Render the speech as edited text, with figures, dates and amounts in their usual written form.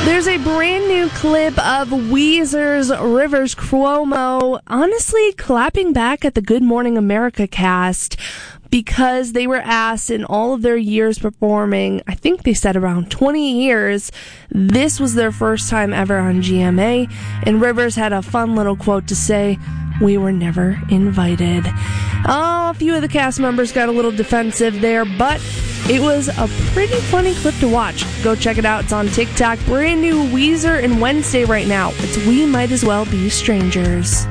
There's a brand new clip of Weezer's Rivers Cuomo honestly clapping back at the Good Morning America cast because they were asked in all of their years performing, I think they said around 20 years, this was their first time ever on GMA, and Rivers had a fun little quote to say, "We were never invited." Oh, a few of the cast members got a little defensive there, but it was a pretty funny clip to watch. Go check it out. It's on TikTok. Brand new Weezer and Wednesday right now. It's We Might As Well Be Strangers.